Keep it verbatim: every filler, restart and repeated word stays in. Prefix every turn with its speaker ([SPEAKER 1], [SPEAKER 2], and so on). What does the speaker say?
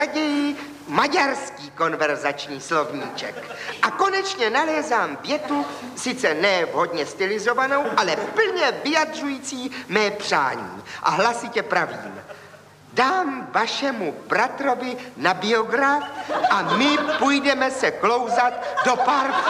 [SPEAKER 1] raději maďarský konverzační slovníček. A konečně nalézám větu, sice ne vhodně stylizovanou, ale plně vyjadřující mé přání. A hlasitě pravím. Dám vašemu bratrovi na biograf a my půjdeme se klouzat do parku.